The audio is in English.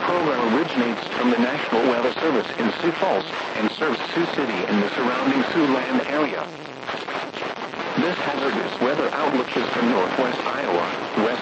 program originates from the National Weather Service in Sioux Falls and serves Sioux City and the surrounding Siouxland area. This hazardous weather outlook is from northwest Iowa, west